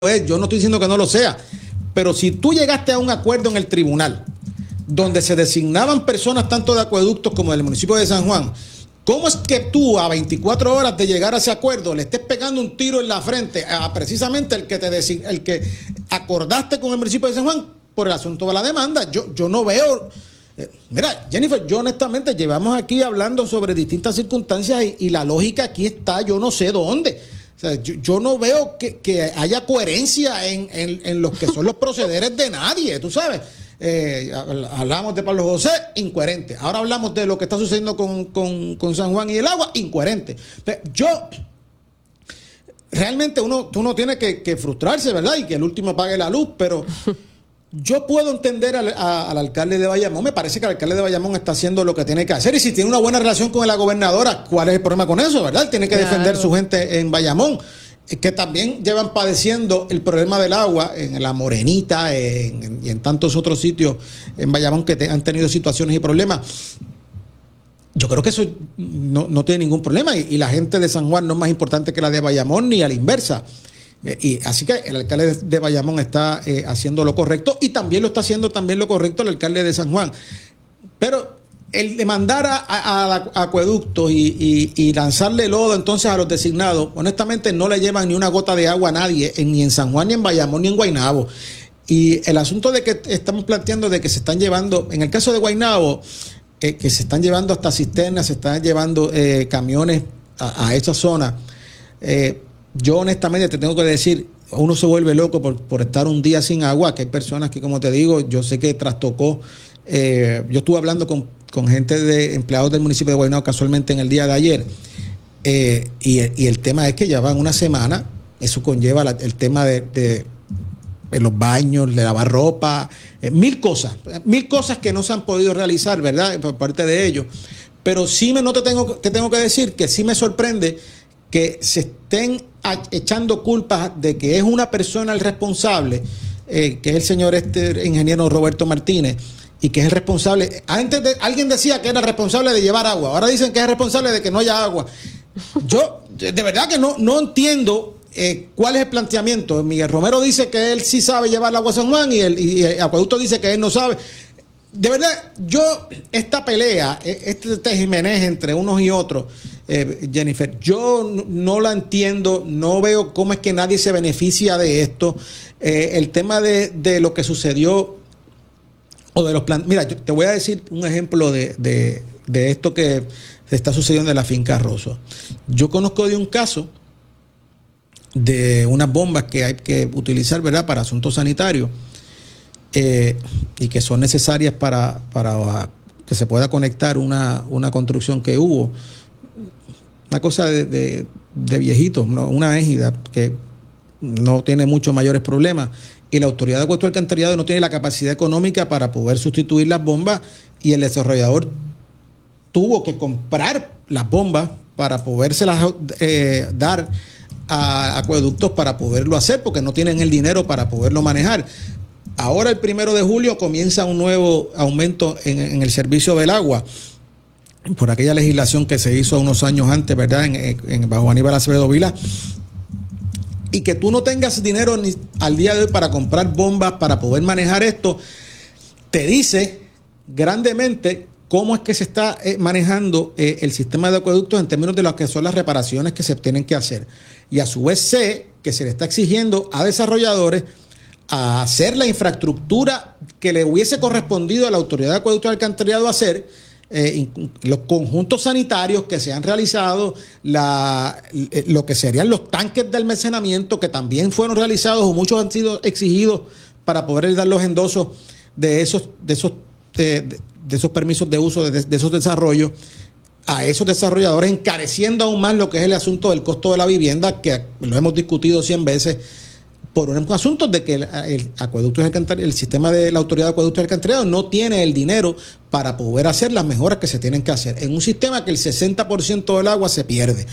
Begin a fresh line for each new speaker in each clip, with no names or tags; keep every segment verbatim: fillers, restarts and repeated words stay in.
es, yo no estoy diciendo que no lo sea, pero si tú llegaste a un acuerdo en el tribunal donde se designaban personas tanto de Acueductos como del municipio de San Juan, ¿cómo es que tú a veinticuatro horas de llegar a ese acuerdo le estés pegando un tiro en la frente a precisamente el que te design, el que acordaste con el municipio de San Juan por el asunto de la demanda? Yo, yo no veo... Eh, mira, Jennifer, yo honestamente llevamos aquí hablando sobre distintas circunstancias y, y la lógica aquí está, yo no sé dónde. O sea, yo, yo no veo que, que haya coherencia en, en, en los que son los procederes de nadie, tú sabes. Eh, hablamos de Pablo José, incoherente. Ahora hablamos de lo que está sucediendo con, con, con San Juan y el agua, incoherente. Pero yo, realmente uno, uno tiene que, que frustrarse, ¿verdad? Y que el último pague la luz, pero yo puedo entender al, a, al alcalde de Bayamón. Me parece que el alcalde de Bayamón está haciendo lo que tiene que hacer. Y si tiene una buena relación con la gobernadora, ¿cuál es el problema con eso, verdad? Él tiene que claro. defender su gente en Bayamón, que también llevan padeciendo el problema del agua en La Morenita en, en, y en tantos otros sitios en Bayamón que te, han tenido situaciones y problemas. Yo creo que eso no, no tiene ningún problema y, y la gente de San Juan no es más importante que la de Bayamón ni a la inversa. Eh, y así que el alcalde de, de Bayamón está eh, haciendo lo correcto y también lo está haciendo también lo correcto el alcalde de San Juan. Pero el demandar a, a, a acueductos y, y, y lanzarle lodo entonces a los designados, honestamente no le llevan ni una gota de agua a nadie, en, ni en San Juan, ni en Bayamón, ni en Guaynabo. Y el asunto de que estamos planteando de que se están llevando, en el caso de Guaynabo, eh, que se están llevando hasta cisternas, se están llevando eh, camiones a, a esa zona. Eh, yo honestamente te tengo que decir, uno se vuelve loco por, por estar un día sin agua, que hay personas que, como te digo, yo sé que trastocó. Eh, yo estuve hablando con, con gente de empleados del municipio de Guaynabo casualmente en el día de ayer eh, y, y el tema es que ya van una semana, eso conlleva la, el tema de, de, de los baños, de lavar ropa, eh, mil cosas, mil cosas que no se han podido realizar, ¿verdad? Por parte de ellos. Pero sí me, no te tengo, te tengo que decir que sí me sorprende que se estén echando culpas de que es una persona el responsable, eh, que es el señor este ingeniero Roberto Martínez, y que es el responsable. Antes de, alguien decía que era responsable de llevar agua, ahora dicen que es responsable de que no haya agua. Yo de verdad que no, no entiendo eh, cuál es el planteamiento. Miguel Romero dice que él sí sabe llevar el agua a San Juan y el, y el Acueducto dice que él no sabe. De verdad, yo, esta pelea, este tejimenez entre unos y otros, eh, Jennifer, yo no la entiendo, no veo cómo es que nadie se beneficia de esto. Eh, el tema de, de lo que sucedió, o de los planes. Mira, yo te voy a decir un ejemplo de, de, de esto que se está sucediendo en la finca Rosso. Yo conozco de un caso de unas bombas que hay que utilizar, ¿verdad?, para asuntos sanitarios. Eh, y que son necesarias para, para que se pueda conectar una, una construcción que hubo, una cosa de, de, de viejitos, ¿no? Una égida que no tiene muchos mayores problemas y la autoridad de acueducto alcantarillado no tiene la capacidad económica para poder sustituir las bombas y el desarrollador tuvo que comprar las bombas para podérselas eh, dar a acueductos para poderlo hacer porque no tienen el dinero para poderlo manejar. Ahora el primero de julio comienza un nuevo aumento en, en el servicio del agua por aquella legislación que se hizo unos años antes, ¿verdad? En, en, bajo Aníbal Acevedo Vilá. Y que tú no tengas dinero ni al día de hoy para comprar bombas, para poder manejar esto, te dice grandemente cómo es que se está eh, manejando eh, el sistema de acueductos en términos de lo que son las reparaciones que se tienen que hacer. Y a su vez sé que se le está exigiendo a desarrolladores a hacer la infraestructura que le hubiese correspondido a la autoridad de acueducto y alcantarillado hacer, eh, los conjuntos sanitarios que se han realizado, la, lo que serían los tanques de almacenamiento que también fueron realizados o muchos han sido exigidos para poder dar los endosos de esos, de esos, de, de esos permisos de uso, de, de esos desarrollos, a esos desarrolladores, encareciendo aún más lo que es el asunto del costo de la vivienda, que lo hemos discutido cien veces, por un asunto de que el, el acueducto el sistema de la autoridad de acueducto y alcantarillado no tiene el dinero para poder hacer las mejoras que se tienen que hacer en un sistema que el sesenta por ciento del agua se pierde.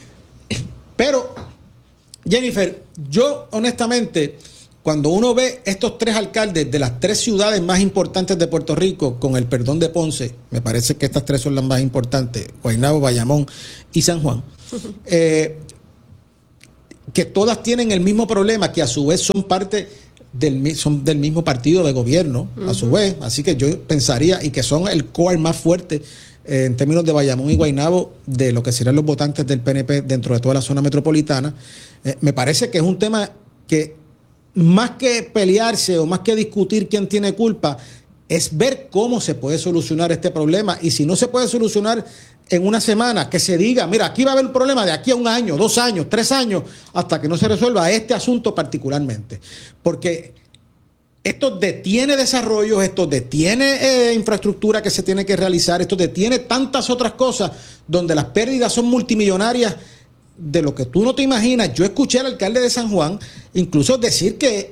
Pero, Jennifer, yo honestamente, cuando uno ve estos tres alcaldes de las tres ciudades más importantes de Puerto Rico, con el perdón de Ponce, me parece que estas tres son las más importantes, Guaynabo, Bayamón y San Juan, eh, que todas tienen el mismo problema, que a su vez son parte del, son del mismo partido de gobierno, uh-huh. a su vez. Así que yo pensaría, y que son el core más fuerte eh, en términos de Bayamón y Guaynabo, de lo que serían los votantes del P N P dentro de toda la zona metropolitana. Eh, me parece que es un tema que, más que pelearse o más que discutir quién tiene culpa, es ver cómo se puede solucionar este problema. Y si no se puede solucionar en una semana, que se diga, mira, aquí va a haber un problema de aquí a un año, dos años, tres años, hasta que no se resuelva este asunto particularmente. Porque esto detiene desarrollos, esto detiene eh, infraestructura que se tiene que realizar, esto detiene tantas otras cosas donde las pérdidas son multimillonarias de lo que tú no te imaginas. Yo escuché al alcalde de San Juan incluso decir que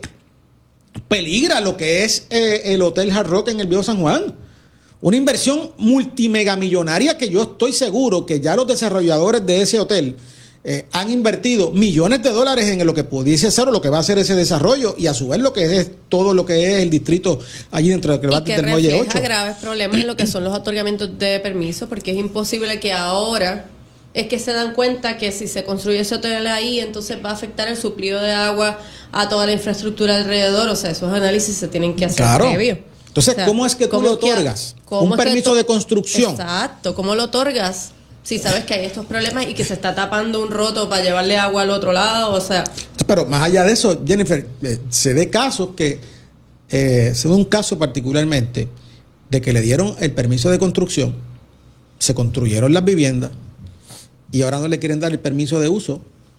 peligra lo que es eh, el Hotel Hard Rock en el Viejo San Juan. Una inversión multimegamillonaria que yo estoy seguro que ya los desarrolladores de ese hotel eh, han invertido millones de dólares en lo que pudiese ser o lo que va a ser ese desarrollo, y a su vez lo que es todo lo que es el distrito allí dentro del
y que del Muelle ocho. Graves problemas en lo que son los otorgamientos de permiso, porque es imposible que ahora es que se dan cuenta que si se construye ese hotel ahí, entonces va a afectar el suplido de agua a toda la infraestructura alrededor. O sea, esos análisis se tienen que hacer
claro.
previo.
Entonces,
O sea,
¿cómo es que tú le otorgas
que,
un permiso
tú,
de construcción?
Exacto, ¿cómo lo otorgas si sabes que hay estos problemas y que se está tapando un roto para llevarle agua al otro lado? O sea,
pero más allá de eso, Jennifer, eh, se ve casos que, eh, se ve un caso particularmente de que le dieron el permiso de construcción, se construyeron las viviendas y ahora no le quieren dar el permiso de uso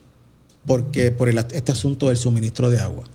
porque por el, este asunto del suministro de agua.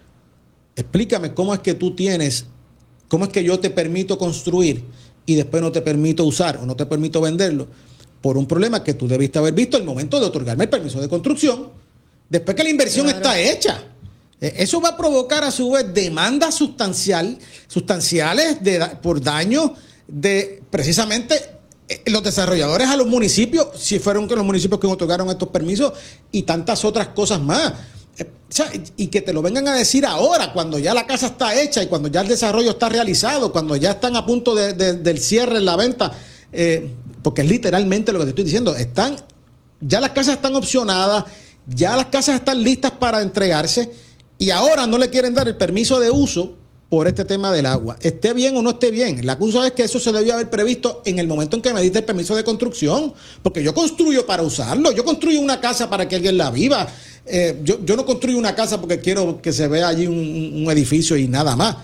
Explícame cómo es que tú tienes... ¿Cómo es que yo te permito construir y después no te permito usar o no te permito venderlo por un problema que tú debiste haber visto al momento de otorgarme el permiso de construcción, después que la inversión claro. está hecha? Eso va a provocar a su vez demandas sustancial, sustanciales de, por daño de precisamente los desarrolladores a los municipios, si fueron que los municipios que otorgaron estos permisos, y tantas otras cosas más. O sea, y que te lo vengan a decir ahora, cuando ya la casa está hecha y cuando ya el desarrollo está realizado, cuando ya están a punto de, de, del cierre en la venta, eh, porque es literalmente lo que te estoy diciendo. Están, ya las casas están opcionadas, ya las casas están listas para entregarse, y ahora no le quieren dar el permiso de uso por este tema del agua. Esté bien o no esté bien, la cosa es que eso se debió haber previsto en el momento en que me diste el permiso de construcción, porque yo construyo para usarlo, yo construyo una casa para que alguien la viva. Eh, yo, yo no construyo una casa porque quiero que se vea allí un, un edificio y nada más.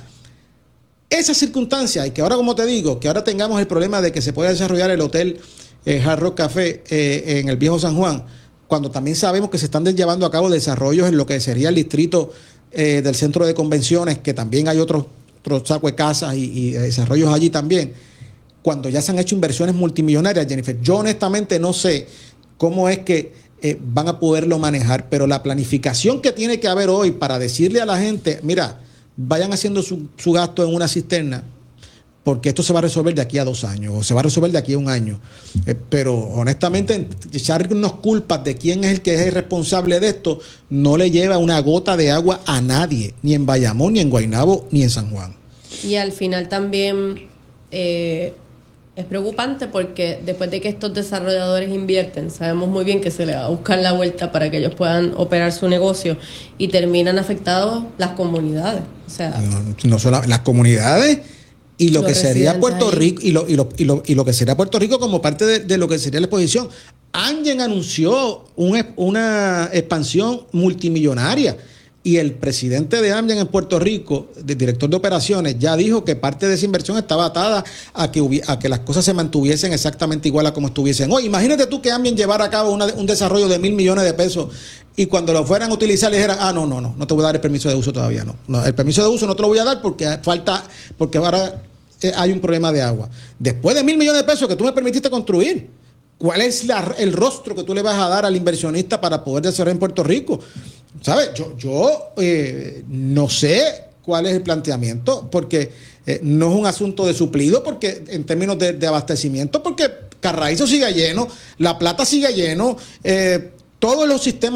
Esas circunstancias, y que ahora, como te digo, que ahora tengamos el problema de que se pueda desarrollar el hotel eh, Hard Rock Café eh, en el Viejo San Juan, cuando también sabemos que se están llevando a cabo desarrollos en lo que sería el distrito eh, del centro de convenciones, que también hay otros otro saco de casas y, y desarrollos allí también, cuando ya se han hecho inversiones multimillonarias, Jennifer. Yo honestamente no sé cómo es que Eh, van a poderlo manejar, pero la planificación que tiene que haber hoy para decirle a la gente, mira, vayan haciendo su, su gasto en una cisterna, porque esto se va a resolver de aquí a dos años, o se va a resolver de aquí a un año. Eh, pero honestamente, echarnos culpas de quién es el que es el responsable de esto, no le lleva una gota de agua a nadie, ni en Bayamón, ni en Guaynabo, ni en San Juan.
Y al final también... Eh es preocupante porque después de que estos desarrolladores invierten, sabemos muy bien que se les va a buscar la vuelta para que ellos puedan operar su negocio, y terminan afectados las comunidades. O sea,
no, no solo las comunidades y lo que sería Puerto Rico y lo, y, lo, y, lo, y lo que sería Puerto Rico como parte de, de lo que sería la exposición. Amgen anunció un, una expansión multimillonaria. Y el presidente de Amgen en Puerto Rico, el director de operaciones, ya dijo que parte de esa inversión estaba atada a que, hubi- a que las cosas se mantuviesen exactamente igual a como estuviesen hoy. Imagínate tú que Amgen llevara a cabo una, un desarrollo de mil millones de pesos y cuando lo fueran a utilizar le dijeran, ah, no, no, no, no te voy a dar el permiso de uso todavía, no. no el permiso de uso no te lo voy a dar porque falta, porque ahora eh, hay un problema de agua. Después de mil millones de pesos que tú me permitiste construir, ¿cuál es la, el rostro que tú le vas a dar al inversionista para poder desarrollar en Puerto Rico? ¿Sabes? Yo, yo eh, no sé cuál es el planteamiento, porque eh, no es un asunto de suplido, porque en términos de, de abastecimiento, porque Carraízo sigue lleno, La Plata sigue lleno, eh, todos los sistemas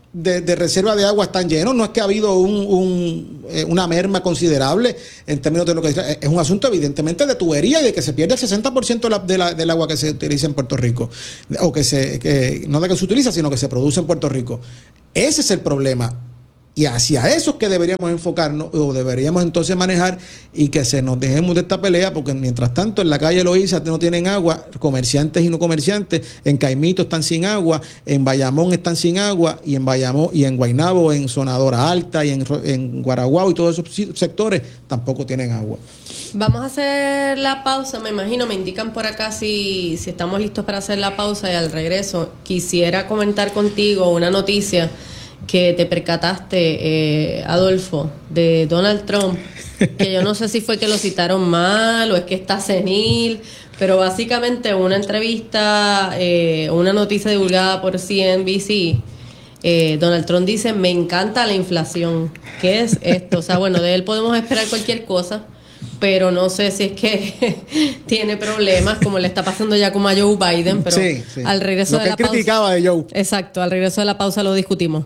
de, de reserva de agua están llenos, no es que ha habido un, un, eh, una merma considerable en términos de lo que es un asunto evidentemente de tubería y de que se pierde el sesenta por ciento de la, de la, del agua que se utiliza en Puerto Rico, o que se, que, no de que se utiliza, sino que se produce en Puerto Rico. Ese es el problema. Y hacia eso es que deberíamos enfocarnos, o deberíamos entonces manejar, y que se nos dejemos de esta pelea, porque mientras tanto en la calle Loíza no tienen agua, comerciantes y no comerciantes, en Caimito están sin agua, en Bayamón están sin agua, y en Bayamón y en Guaynabo, en Sonadora Alta y en, en Guaraguao y todos esos sectores tampoco tienen agua.
Vamos a hacer la pausa, me imagino, me indican por acá si, si estamos listos para hacer la pausa, y al regreso quisiera comentar contigo una noticia que te percataste, eh, Adolfo, de Donald Trump, que yo no sé si fue que lo citaron mal o es que está senil, pero básicamente una entrevista, eh, una noticia divulgada por C N B C, eh, Donald Trump dice, me encanta la inflación. ¿Qué es esto? O sea, bueno, de él podemos esperar cualquier cosa, pero no sé si es que tiene problemas, como le está pasando ya como a Joe Biden, pero
sí, sí.
Al regreso
lo
de la
que
pausa...
criticaba de Joe.
Exacto, al regreso de la pausa lo discutimos.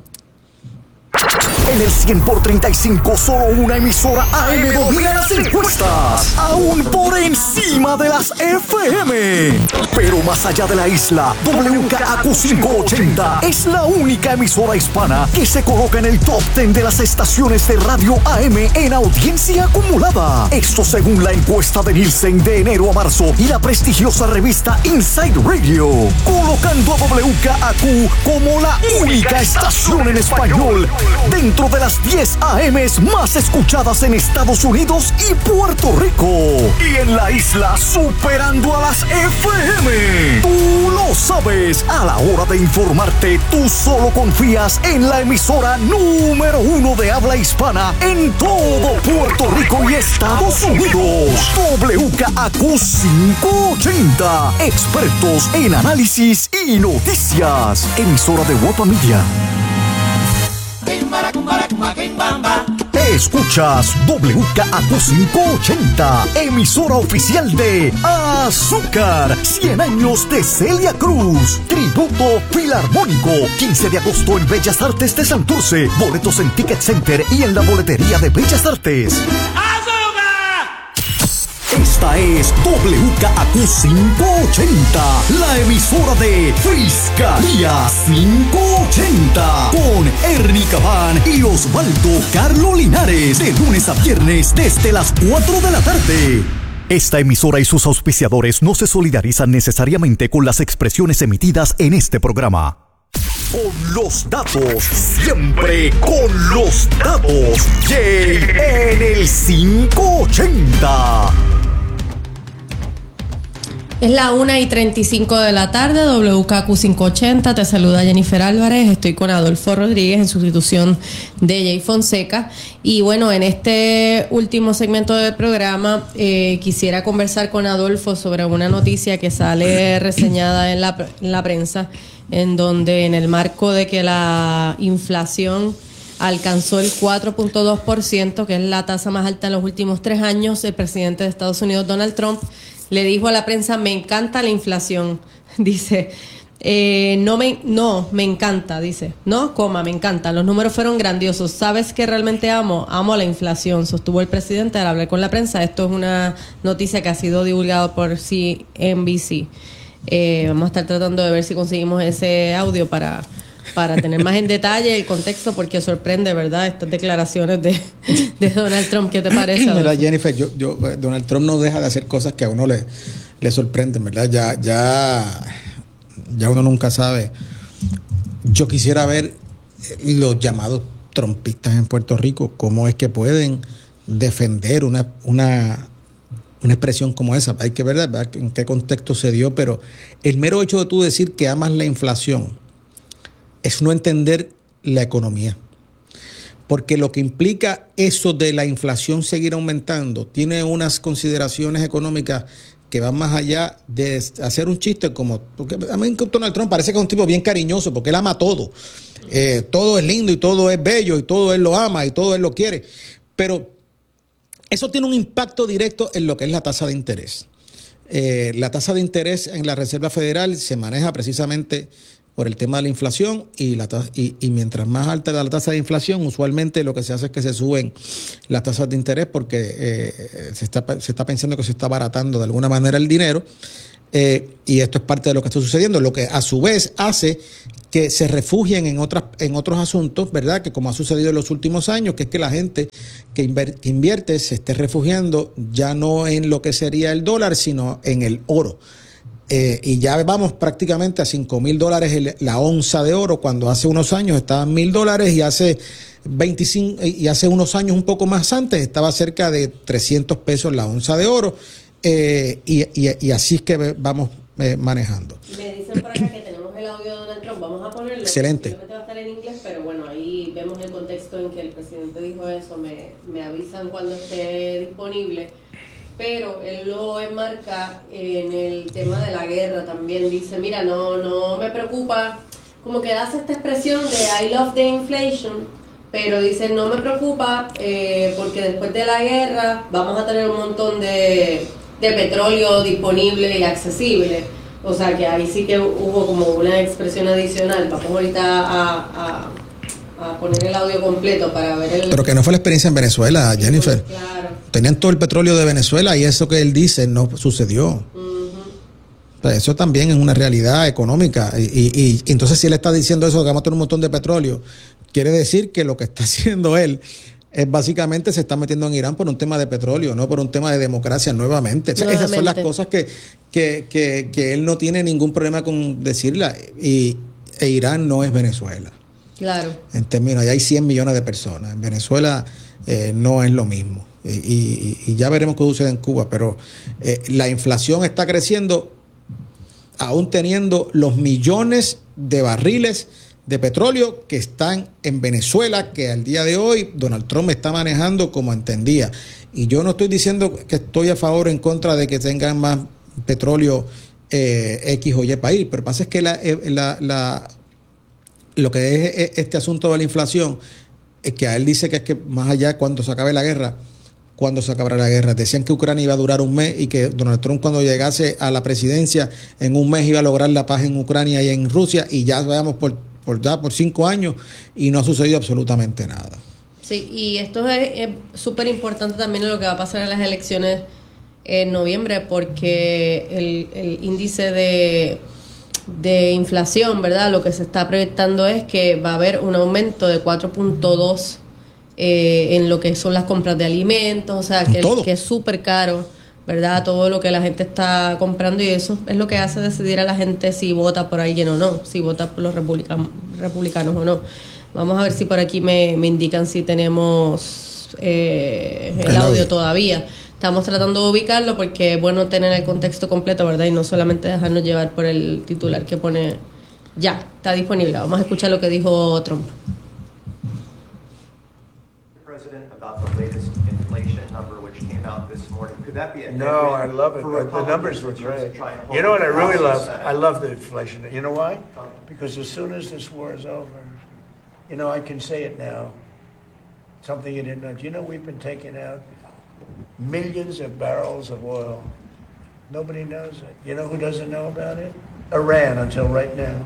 En el cien por treinta y cinco, solo una emisora A M domina las encuestas, aún por encima de las F M. Pero más allá de la isla, W K A Q quinientos ochenta es la única emisora hispana que se coloca en el top diez de las estaciones de radio A M en audiencia acumulada. Esto según la encuesta de Nielsen de enero a marzo y la prestigiosa revista Inside Radio, colocando a W K A Q como la única estación en español dentro de las diez A Ms más escuchadas en Estados Unidos y Puerto Rico. Y en la isla superando a las F M. Tú lo sabes, a la hora de informarte, tú solo confías en la emisora número uno de habla hispana en todo Puerto Rico y Estados Unidos. W K A Q quinientos ochenta. Expertos en análisis y noticias. Emisora de Guapa Media. Escuchas W K A Q quinientos ochenta, emisora oficial de Azúcar, cien años de Celia Cruz, tributo filarmónico, quince de agosto en Bellas Artes de Santurce, boletos en Ticket Center y en la boletería de Bellas Artes. Esta es W K A Q quinientos ochenta, la emisora de Fiscalía quinientos ochenta, con Ernie Cabán y Osvaldo Carlo Linares, de lunes a viernes desde las cuatro de la tarde. Esta emisora y sus auspiciadores no se solidarizan necesariamente con las expresiones emitidas en este programa. Con los datos, siempre con los datos. Jay en el quinientos ochenta.
Es la una y treinta y cinco de la tarde, W K Q quinientos ochenta, te saluda Jennifer Álvarez, estoy con Adolfo Rodríguez en sustitución de Jay Fonseca. Y bueno, en este último segmento del programa eh, quisiera conversar con Adolfo sobre una noticia que sale reseñada en la, en la prensa, en donde en el marco de que la inflación alcanzó el cuatro punto dos por ciento, que es la tasa más alta en los últimos tres años, el presidente de Estados Unidos, Donald Trump, le dijo a la prensa, me encanta la inflación. Dice, eh, no, me, no, me encanta, dice. No, coma, me encanta. Los números fueron grandiosos. ¿Sabes qué realmente amo? Amo la inflación, sostuvo el presidente al hablar con la prensa. Esto es una noticia que ha sido divulgada por C N B C. Eh, vamos a estar tratando de ver si conseguimos ese audio para... para tener más en detalle el contexto, porque sorprende, ¿verdad?, estas declaraciones de, de Donald Trump. ¿Qué te parece?
Mira, Jennifer, yo, yo, Donald Trump no deja de hacer cosas que a uno le, le sorprenden, ¿verdad? Ya, ya, ya uno nunca sabe. Yo quisiera ver los llamados trumpistas en Puerto Rico, cómo es que pueden defender una, una, una expresión como esa. Hay que ver, ¿verdad?, en qué contexto se dio, pero el mero hecho de tú decir que amas la inflación es no entender la economía. Porque lo que implica eso de la inflación seguir aumentando tiene unas consideraciones económicas que van más allá de hacer un chiste como... Porque a mí Donald Trump parece que es un tipo bien cariñoso porque él ama todo. Eh, todo es lindo y todo es bello y todo él lo ama y todo él lo quiere. Pero eso tiene un impacto directo en lo que es la tasa de interés. Eh, la tasa de interés en la Reserva Federal se maneja precisamente por el tema de la inflación y, la tasa, y, y mientras más alta la tasa de inflación, usualmente lo que se hace es que se suben las tasas de interés porque eh, se, está, se está pensando que se está abaratando de alguna manera el dinero eh, y esto es parte de lo que está sucediendo, lo que a su vez hace que se refugien en, otras, en otros asuntos, ¿verdad? Que como ha sucedido en los últimos años, que es que la gente que invierte, que invierte se esté refugiando ya no en lo que sería el dólar, sino en el oro. Eh, y ya vamos prácticamente a cinco mil dólares el, la onza de oro, cuando hace unos años estaba en mil dólares y hace veinticinco y hace unos años un poco más antes estaba cerca de trescientos pesos la onza de oro. Eh, y, y, y así es que vamos eh, manejando.
Me dicen por acá que tenemos el audio de Donald Trump, vamos a ponerlo.
Excelente.
Yo creo que va a estar en inglés, pero bueno, ahí vemos el contexto en que el presidente dijo eso, me, me avisan cuando esté disponible. Pero él lo enmarca en el tema de la guerra también. Dice, mira, no, no me preocupa, como que hace esta expresión de I love the inflation, pero dice, no me preocupa eh, porque después de la guerra vamos a tener un montón de, de petróleo disponible y accesible. O sea que ahí sí que hubo como una expresión adicional. Vamos ahorita a... a a poner el audio completo para ver el...
Pero que no fue la experiencia en Venezuela, Jennifer.
Claro.
Tenían todo el petróleo de Venezuela y eso que él dice no sucedió.
Uh-huh.
O sea, eso también es una realidad económica. Y, y, y entonces si él está diciendo eso, que vamos a tener un montón de petróleo, quiere decir que lo que está haciendo él es básicamente se está metiendo en Irán por un tema de petróleo, no por un tema de democracia nuevamente. O sea, esas son las cosas que, que, que, que él no tiene ningún problema con decirla. Y e Irán no es Venezuela.
Claro.
En términos, allá hay cien millones de personas. En Venezuela eh, no es lo mismo. Y, y, y ya veremos qué sucede en Cuba. Pero eh, la inflación está creciendo aún teniendo los millones de barriles de petróleo que están en Venezuela, que al día de hoy Donald Trump está manejando como entendía. Y yo no estoy diciendo que estoy a favor o en contra de que tengan más petróleo eh, X o Y país, pero lo que pasa es que la... la, la lo que es este asunto de la inflación es que a él dice que es que más allá cuando se acabe la guerra, cuando se acabará la guerra. Decían que Ucrania iba a durar un mes y que Donald Trump cuando llegase a la presidencia en un mes iba a lograr la paz en Ucrania y en Rusia y ya veamos por, por, ya por cinco años y no ha sucedido absolutamente nada.
Sí, y esto es súper importante también en lo que va a pasar en las elecciones en noviembre porque el, el índice de... de inflación, ¿verdad? Lo que se está proyectando es que va a haber un aumento de cuatro punto dos eh, en lo que son las compras de alimentos, o sea, que, que es súper caro, ¿verdad? Todo lo que la gente está comprando y eso es lo que hace decidir a la gente si vota por alguien o no, si vota por los republicanos, republicanos o no. Vamos a ver si por aquí me, me indican si tenemos eh, el audio todavía. Estamos tratando de ubicarlo porque es bueno tener el contexto completo, ¿verdad? Y no solamente dejarnos llevar por el titular que pone ya, está disponible. Vamos a escuchar lo que dijo Trump.
No, I love it. The numbers were great. You know what I really love? I love the inflation. You know why? Because as soon as this war is over, you know, I can say it now. Something you didn't know. You know, we've been taking out millions of barrels of oil. Nobody knows it. You know who doesn't know about it? Iran, until right now.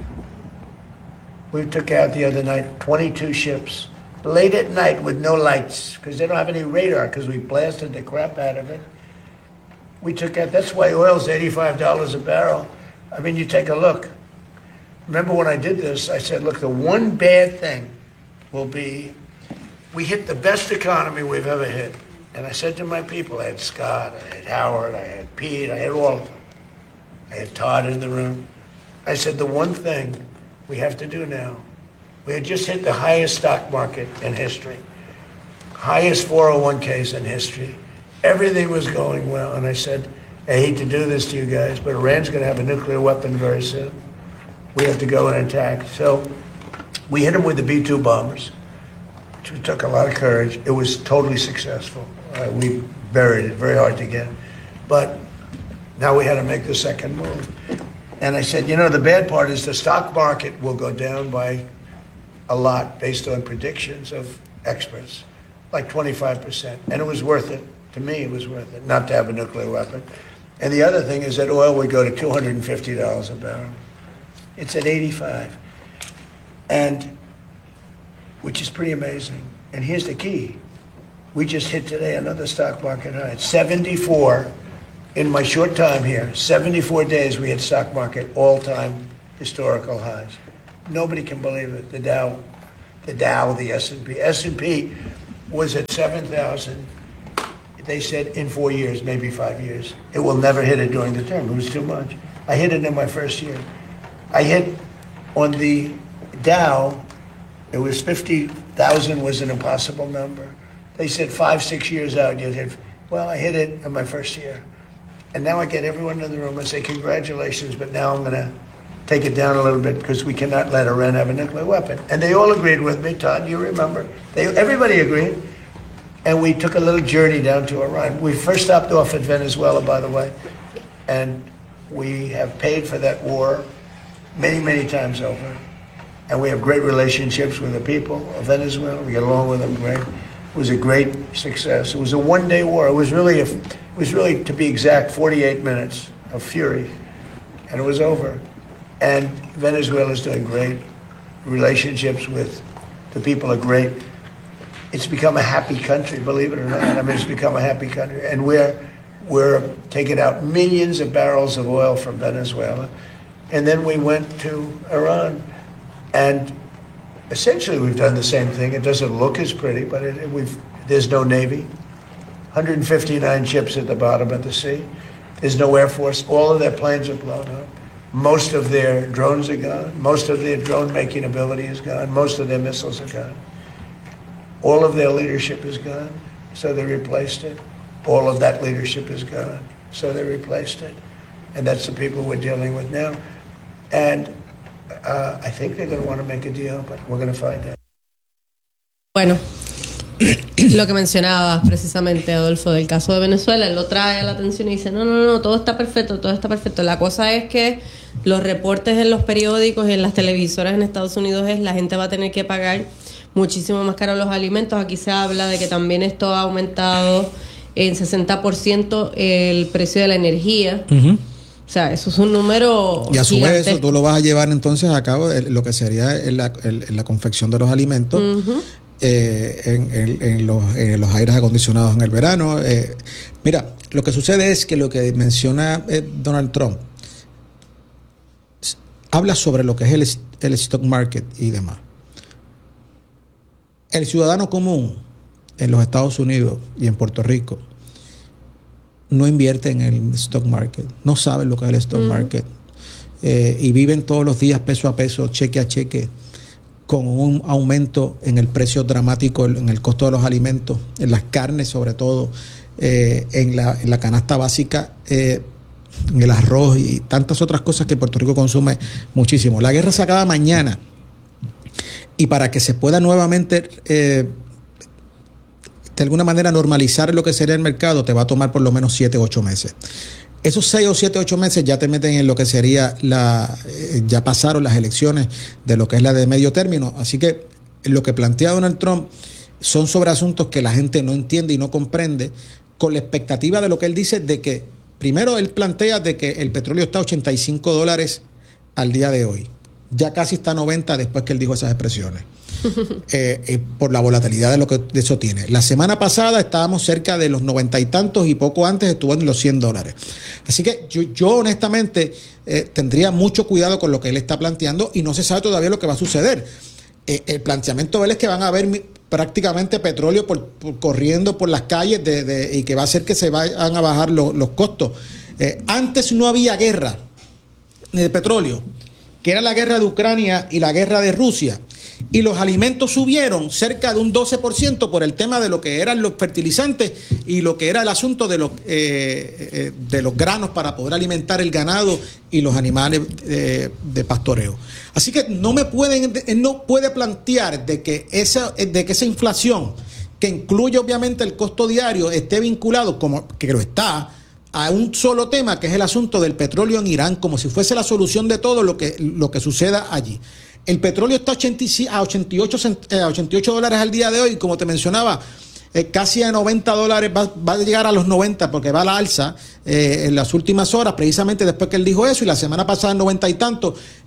We took out the other night twenty-two ships, late at night with no lights, because they don't have any radar, because we blasted the crap out of it. We took out, that's why oil's eighty-five dollars a barrel. I mean, you take a look. Remember when I did this, I said, look, the one bad thing will be we hit the best economy we've ever hit. And I said to my people, I had Scott, I had Howard, I had Pete, I had all of them. I had Todd in the room. I said, the one thing we have to do now, we had just hit the highest stock market in history, highest four oh one k's in history. Everything was going well. And I said, I hate to do this to you guys, but Iran's going to have a nuclear weapon very soon. We have to go and attack. So we hit them with the B two bombers, which took a lot of courage. It was totally successful. Uh, we buried it, very hard to get. But now we had to make the second move. And I said, you know, the bad part is the stock market will go down by a lot based on predictions of experts, like twenty-five percent. And it was worth it. To me, it was worth it, not to have a nuclear weapon. And the other thing is that oil would go to two hundred fifty dollars a barrel. It's at eighty-five. And, which is pretty amazing. And here's the key. We just hit today another stock market high. It's seventy-four in my short time here. seventy-four days we had stock market all-time historical highs. Nobody can believe it. The Dow, the Dow, the S and P. S and P was at seven thousand. They said in four years, maybe five years. It will never hit it during the term. It was too much. I hit it in my first year. I hit on the Dow, it was fifty thousand was an impossible number. They said five, six years out, you'd hit. Well, I hit it in my first year. And now I get everyone in the room and say, congratulations, but now I'm going to take it down a little bit because we cannot let Iran have a nuclear weapon. And they all agreed with me, Todd, you remember. They, everybody agreed. And we took a little journey down to Iran. We first stopped off at Venezuela, by the way. And we have paid for that war many, many times over. And we have great relationships with the people of Venezuela. We get along with them great. It was a great success. It was a one-day war. It was really, a, it was really, to be exact, forty-eight minutes of fury. And it was over. And Venezuela is doing great. Relationships with the people are great. It's become a happy country, believe it or not. I mean, it's become a happy country. And we're, we're taking out millions of barrels of oil from Venezuela. And then we went to Iran. And essentially we've done the same thing. It doesn't look as pretty, but it, it, we've, there's no Navy. one hundred fifty-nine ships at the bottom of the sea. There's no Air Force. All of their planes are blown up. Most of their drones are gone. Most of their drone-making ability is gone. Most of their missiles are gone. All of their leadership is gone, so they replaced it. All of that leadership is gone, so they replaced it. And that's the people we're dealing with now. And uh, I think they're going to want to make a deal, but we're going to find out.
Bueno, lo que mencionaba precisamente Adolfo del caso de Venezuela, él lo trae a la atención y dice, no, no, no, todo está perfecto, todo está perfecto. La cosa es que los reportes en los periódicos y en las televisoras en Estados Unidos es la gente va a tener que pagar muchísimo más caro los alimentos. Aquí se habla de que también esto ha aumentado en sesenta por ciento el precio de la energía. Uh-huh. O sea, eso es un número
y a su
gigantesco.
vez eso tú lo vas a llevar entonces a cabo el, lo que sería el, el, el, la confección de los alimentos. Uh-huh. Eh, en, en, en, los, en los aires acondicionados en el verano. Eh, mira, lo que sucede es que lo que menciona eh, Donald Trump habla sobre lo que es el, el stock market y demás. El ciudadano común en los Estados Unidos y en Puerto Rico no invierte en el stock market, no sabe lo que es el stock mm. market eh, y viven todos los días peso a peso, cheque a cheque, con un aumento en el precio dramático, en el costo de los alimentos, en las carnes sobre todo, eh, en, la, en la canasta básica, eh, en el arroz y tantas otras cosas que Puerto Rico consume muchísimo. La guerra se acaba mañana y para que se pueda nuevamente eh, de alguna manera normalizar lo que sería el mercado, te va a tomar por lo menos siete o ocho meses. Esos seis o siete, ocho meses ya te meten en lo que sería la, eh, ya pasaron las elecciones de lo que es la de medio término. Así que lo que plantea Donald Trump son sobre asuntos que la gente no entiende y no comprende, con la expectativa de lo que él dice de que, primero él plantea de que el petróleo está a ochenta y cinco dólares al día de hoy. Ya casi está a noventa después que él dijo esas expresiones. eh, eh, por la volatilidad de lo que de eso tiene. La semana pasada estábamos cerca de los noventa y tantos y poco antes estuvo en los cien dólares. Así que yo, yo honestamente eh, tendría mucho cuidado con lo que él está planteando y no se sabe todavía lo que va a suceder. Eh, el planteamiento de él es que van a haber mi, prácticamente petróleo por, por, corriendo por las calles de, de, y que va a hacer que se vayan a bajar lo, los costos. Eh, antes no había guerra de petróleo, que era la guerra de Ucrania y la guerra de Rusia. Y los alimentos subieron cerca de un doce por ciento por el tema de lo que eran los fertilizantes y lo que era el asunto de los, eh, eh, de los granos para poder alimentar el ganado y los animales eh, de pastoreo. Así que no me pueden, no puede plantear de que esa, de que esa inflación, que incluye obviamente el costo diario, esté vinculado, como que lo está, a un solo tema, que es el asunto del petróleo en Irán, como si fuese la solución de todo lo que, lo que suceda allí. El petróleo está a ochenta y ocho dólares al día de hoy, como te mencionaba, eh, casi a noventa dólares, va, va a llegar a los noventa porque va a la alza eh, en las últimas horas, precisamente después que él dijo eso, y la semana pasada en noventa y tanto,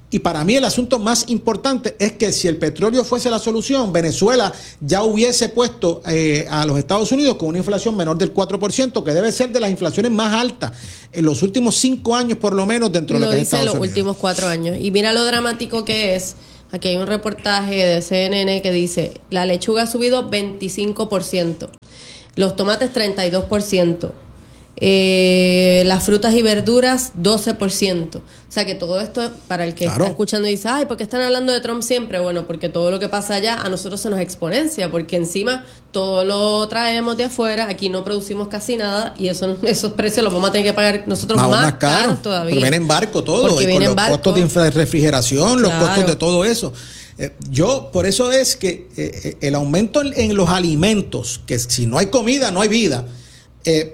Y para mí el asunto más importante es que si el petróleo fuese la solución, Venezuela ya hubiese puesto eh, a los Estados Unidos con una inflación menor del cuatro por ciento, que debe ser de las inflaciones más altas en los últimos cinco años por lo menos dentro de lo que es Estados Unidos.
Lo dice los últimos cuatro años. Y mira lo dramático que es. Aquí hay un reportaje de C N N que dice, la lechuga ha subido veinticinco por ciento, los tomates treinta y dos por ciento. Eh, las frutas y verduras doce por ciento. O sea que todo esto, para el que
claro.
está escuchando y dice, ay, ¿por qué están hablando de Trump siempre? Bueno, porque todo lo que pasa allá a nosotros se nos exponencia, porque encima todo lo traemos de afuera, aquí no producimos casi nada y eso, esos precios los vamos a tener que pagar nosotros
más,
más,
más caros
caros todavía.
Pero viene en barco todo,
porque
y
viene
con
en
los
barco.
costos de infra- refrigeración,
Claro.
los costos de todo eso. Eh, yo, por eso es que eh, el aumento en, en los alimentos, que si no hay comida, no hay vida, eh,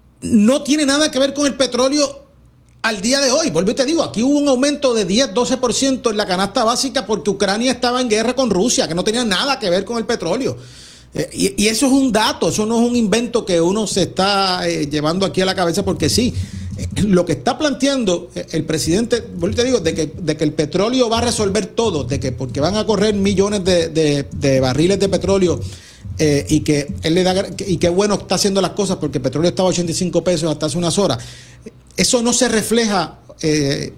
no tiene nada que ver con el petróleo al día de hoy. Vuelvo y te digo, aquí hubo un aumento de diez, doce por ciento en la canasta básica porque Ucrania estaba en guerra con Rusia, que no tenía nada que ver con el petróleo. Eh, y, y eso es un dato, eso no es un invento que uno se está eh, llevando aquí a la cabeza porque sí. Eh, lo que está planteando eh, el presidente, vuelvo y te digo, de que, de que el petróleo va a resolver todo, de que porque van a correr millones de, de, de barriles de petróleo. Eh, y que él le da y qué bueno está haciendo las cosas porque el petróleo estaba a ochenta y cinco pesos hasta hace unas horas. Eso no se refleja eh,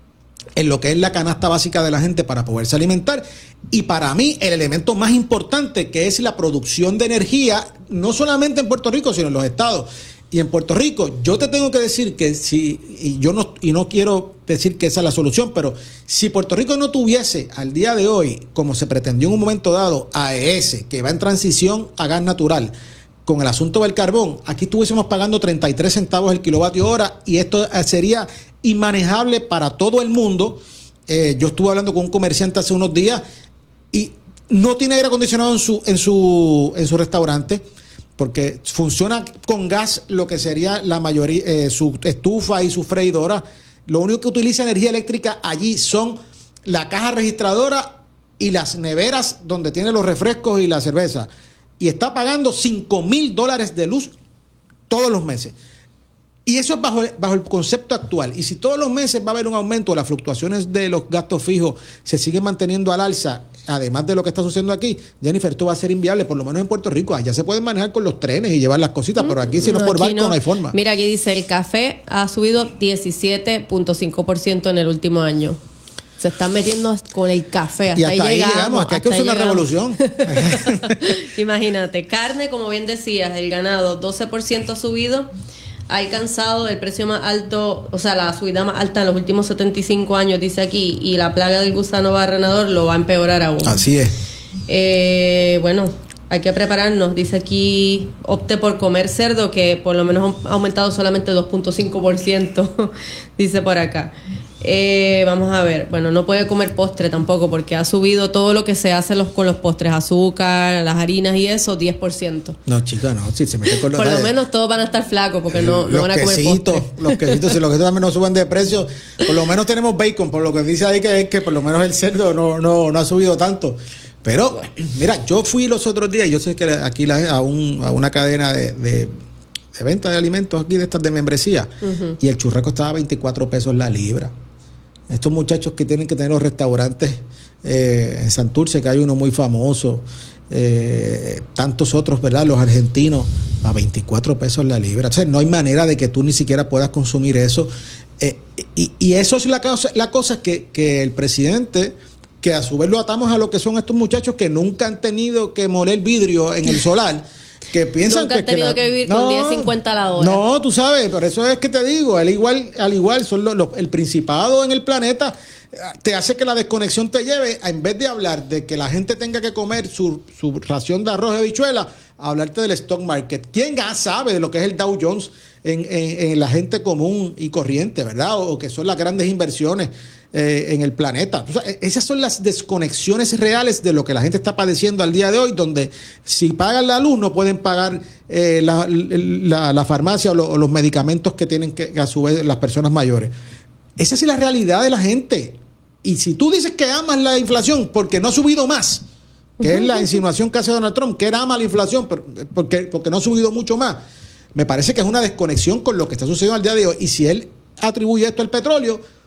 en lo que es la canasta básica de la gente para poderse alimentar. Y para mí el elemento más importante, que es la producción de energía, no solamente en Puerto Rico, sino en los estados. Y en Puerto Rico, yo te tengo que decir que si, y yo no, y no quiero decir que esa es la solución, pero si Puerto Rico no tuviese al día de hoy, como se pretendió en un momento dado, A E S, que va en transición a gas natural, con el asunto del carbón, aquí estuviésemos pagando treinta y tres centavos el kilovatio hora y esto sería inmanejable para todo el mundo. Eh, yo estuve hablando con un comerciante hace unos días y no tiene aire acondicionado en su, en su, en su restaurante, porque funciona con gas, lo que sería la mayoría, eh, su estufa y su freidora. Lo único que utiliza energía eléctrica allí son la caja registradora y las neveras donde tiene los refrescos y la cerveza. Y está pagando cinco mil dólares de luz todos los meses. Y eso es bajo, bajo el concepto actual. Y si todos los meses va a haber un aumento, las fluctuaciones de los gastos fijos se siguen manteniendo al alza, además de lo que está sucediendo aquí, Jennifer, esto va a ser inviable, por lo menos en Puerto Rico. Allá se pueden manejar con los trenes y llevar las cositas, pero aquí si no es por barco no. no hay forma.
Mira, aquí dice, el café ha subido diecisiete punto cinco por ciento en el último año. Se están metiendo con el café. Hasta
y hasta
ahí llegamos.
Ahí llegamos. Acá hay que hacer una revolución.
Imagínate, carne, como bien decías, el ganado doce por ciento ha subido. Ha alcanzado el precio más alto, o sea, la subida más alta en los últimos setenta y cinco años, dice aquí, y la plaga del gusano barrenador lo va a empeorar aún.
Así es.
Eh, bueno, hay que prepararnos. Dice aquí, opte por comer cerdo, que por lo menos ha aumentado solamente dos punto cinco por ciento, dice por acá. Eh, vamos a ver, bueno, no puede comer postre tampoco porque ha subido todo lo que se hace los, con los postres, azúcar, las harinas y eso, diez por ciento.
No, chica, no, si se mete con los...
Por lo menos todos van a estar flacos porque no, no van a comer
quesitos,
postre.
Los quesitos, si los quesitos también no suben de precio, por lo menos tenemos bacon, por lo que dice ahí que es que por lo menos el cerdo no, no, no ha subido tanto. Pero, mira, yo fui los otros días, yo sé que aquí la, a, un, a una cadena de... de de venta de alimentos aquí de estas de membresía, uh-huh. y el churrasco estaba a veinticuatro pesos la libra. Estos muchachos que tienen que tener los restaurantes eh, en Santurce, que hay uno muy famoso, eh, tantos otros, ¿verdad? Los argentinos, a veinticuatro pesos la libra. O sea, no hay manera de que tú ni siquiera puedas consumir eso. Eh, y, y eso es la cosa, la cosa que, que el presidente, que a su vez lo atamos a lo que son estos muchachos que nunca han tenido que moler vidrio en el solar, que piensan
nunca
que...
han tenido que, la, que vivir
no,
con diez cincuenta a la hora.
No, tú sabes, por eso es que te digo, al igual, al igual son los, los, el principado en el planeta te hace que la desconexión te lleve a, en vez de hablar de que la gente tenga que comer su, su ración de arroz y habichuela, a hablarte del stock market. ¿Quién ya sabe de lo que es el Dow Jones en, en, en la gente común y corriente, verdad? O, o que son las grandes inversiones eh, en el planeta. O sea, esas son las desconexiones reales de lo que la gente está padeciendo al día de hoy, donde si pagan la luz no pueden pagar eh, la, la, la farmacia o, lo, o los medicamentos que tienen que, a su vez, las personas mayores. Esa es la realidad de la gente. Y si tú dices que amas la inflación porque no ha subido más, que uh-huh. es la insinuación que hace Donald Trump, que él ama la inflación porque, porque no ha subido mucho más, me parece que es una desconexión con lo que está sucediendo al día de hoy. Y si él atribuye esto al petróleo,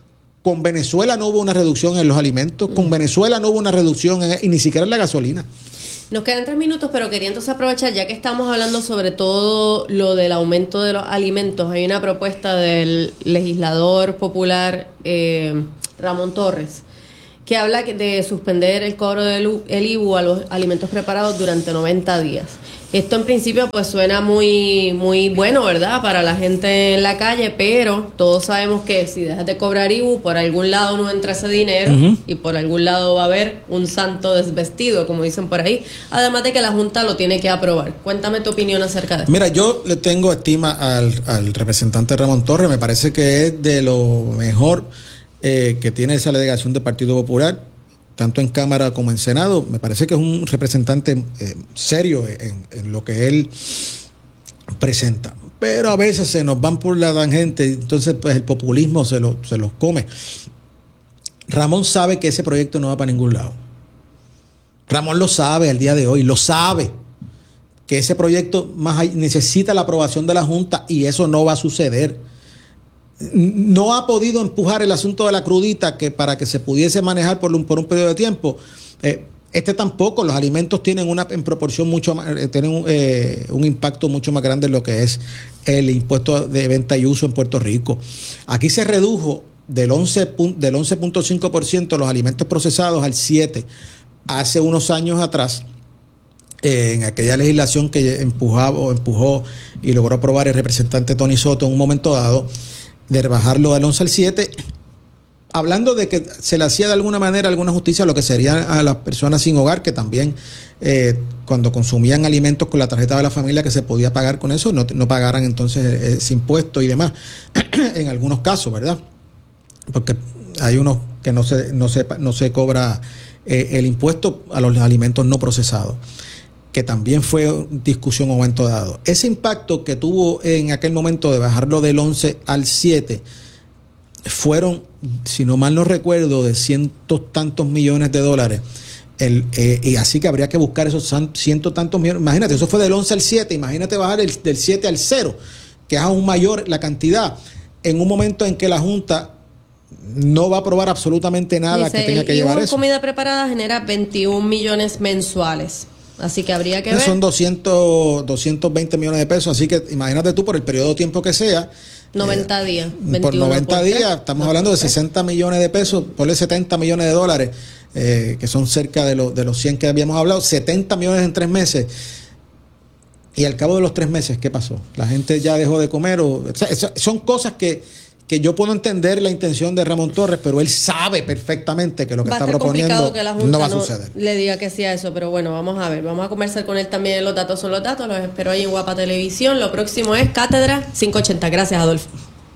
Con Venezuela no hubo una reducción en los alimentos, con Venezuela no hubo una reducción en, y ni siquiera en la gasolina.
Nos quedan tres minutos, pero quería entonces aprovechar, ya que estamos hablando sobre todo lo del aumento de los alimentos. Hay una propuesta del legislador popular eh, Ramón Torres, que habla de suspender el cobro del el I V U a los alimentos preparados durante noventa días. Esto en principio pues suena muy muy bueno, ¿verdad?, para la gente en la calle, pero todos sabemos que si dejas de cobrar I V U, por algún lado no entra ese dinero, uh-huh, y por algún lado va a haber un santo desvestido, como dicen por ahí, además de que la Junta lo tiene que aprobar. Cuéntame tu opinión acerca de esto.
Mira, yo le tengo estima al, al representante Ramón Torres, me parece que es de lo mejor eh, que tiene esa delegación del Partido Popular, tanto en Cámara como en Senado. Me parece que es un representante eh, serio en, en lo que él presenta. Pero a veces se nos van por la tangente, entonces pues el populismo se, lo, se los come. Ramón sabe que ese proyecto no va para ningún lado. Ramón lo sabe al día de hoy, lo sabe, que ese proyecto más hay, necesita la aprobación de la Junta y eso no va a suceder. No ha podido empujar el asunto de la crudita que para que se pudiese manejar por un, por un periodo de tiempo. Eh, este tampoco. Los alimentos tienen una en proporción mucho más, eh, tienen un, eh, un impacto mucho más grande en lo que es el impuesto de venta y uso en Puerto Rico. Aquí se redujo del once punto cinco por ciento los alimentos procesados al siete por ciento hace unos años atrás, eh, en aquella legislación que empujaba o empujó y logró aprobar el representante Tony Soto en un momento dado, de rebajarlo del once al siete, hablando de que se le hacía de alguna manera alguna justicia a lo que serían a las personas sin hogar, que también eh, cuando consumían alimentos con la tarjeta de la familia, que se podía pagar con eso, no, no pagaran entonces ese impuesto y demás, en algunos casos, ¿verdad? Porque hay unos que no se, no se, no se cobra eh, el impuesto a los alimentos no procesados, que también fue discusión en un momento dado. Ese impacto que tuvo en aquel momento de bajarlo del once al siete fueron, si no mal no recuerdo, de cientos tantos millones de dólares. El, eh, y así que habría que buscar esos cientos tantos millones. Imagínate, eso fue del once al siete, imagínate bajar el, del siete al cero, que es aún mayor la cantidad, en un momento en que la Junta no va a aprobar absolutamente nada. Dice, que tenga que llevar eso.
Comida preparada genera veintiún millones mensuales. Así que habría que ver.
Son doscientos, doscientos veinte millones de pesos. Así que imagínate tú, por el periodo de tiempo que sea.
noventa eh, días.
Por noventa por días, estamos no, hablando de sesenta millones de pesos, ponle setenta millones de dólares, eh, que son cerca de, lo, de los cien que habíamos hablado. setenta millones en tres meses. Y al cabo de los tres meses, ¿qué pasó? La gente ya dejó de comer. O, o sea, son cosas que. que yo puedo entender la intención de Ramón Torres, pero él sabe perfectamente que lo que
va
está proponiendo
que la Junta
no va a suceder.
No le diga que sea eso, pero bueno, vamos a ver, vamos a conversar con él también. Los datos son los datos, los espero ahí en Guapa Televisión. Lo próximo es Cátedra quinientos ochenta. Gracias, Adolfo.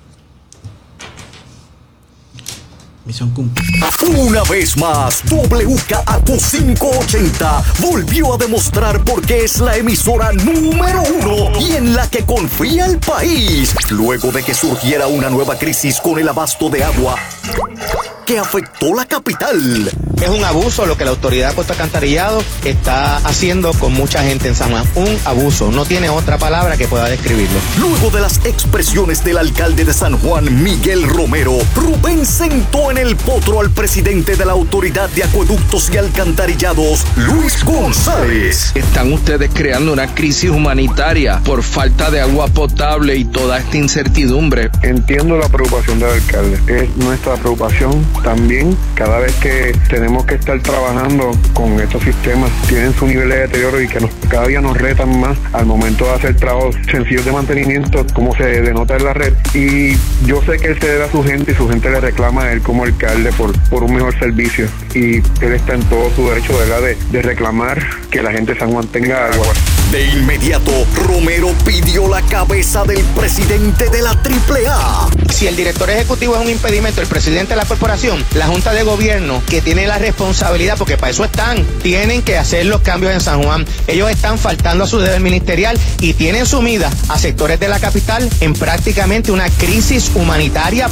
Misión cumplida.
Una vez más, W K A Q quinientos ochenta volvió a demostrar por qué es la emisora número uno y en la que confía el país, luego de que surgiera una nueva crisis con el abasto de agua que afectó la capital.
Es un abuso lo que la autoridad de Puerto Alcantarillado está haciendo con mucha gente en San Juan. Un abuso, no tiene otra palabra que pueda describirlo.
Luego de las expresiones del alcalde de San Juan, Miguel Romero, Rubén sentó en el potro al presidente de la Autoridad de Acueductos y Alcantarillados, Luis González.
Están ustedes creando una crisis humanitaria por falta de agua potable y toda esta incertidumbre.
Entiendo la preocupación del alcalde. Es nuestra preocupación también. Cada vez que tenemos que estar trabajando con estos sistemas, tienen su nivel de deterioro y que nos, cada día nos retan más al momento de hacer trabajos sencillos de mantenimiento, como se denota en la red. Y yo sé que él se debe a su gente y su gente le reclama a él como alcalde por, por un mejor servicio. Y él está en todo su derecho, ¿verdad?, de, de reclamar que la gente de San Juan tenga agua.
De inmediato, Romero pidió la cabeza del presidente de la triple A.
Si el director ejecutivo es un impedimento, el presidente de la corporación, la Junta de Gobierno, que tiene la responsabilidad, porque para eso están, tienen que hacer los cambios en San Juan. Ellos están faltando a su deber ministerial y tienen sumida a sectores de la capital en prácticamente una crisis humanitaria